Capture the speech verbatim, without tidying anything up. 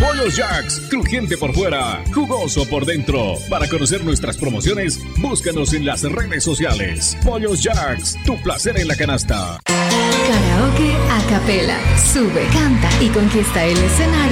Pollos Jacks, crujiente por fuera, jugoso por dentro. Para conocer nuestras promociones, búscanos en las redes sociales. Pollos Jacks, tu placer en la canasta. Karaoke a capela. Sube, canta y conquista el escenario